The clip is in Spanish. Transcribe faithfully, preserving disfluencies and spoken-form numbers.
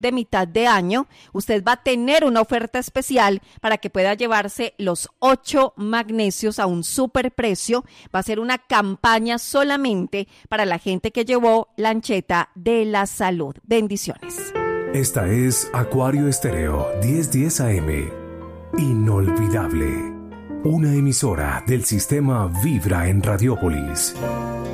de mitad de año, usted va a tener una oferta especial para que pueda llevarse los ocho magnesios a un super precio. Va a ser una campaña solamente para la gente que llevó Lancheta de la Salud. Bendiciones. Esta es Acuario Estéreo diez diez A M. Inolvidable. Una emisora del sistema Vibra en Radiópolis.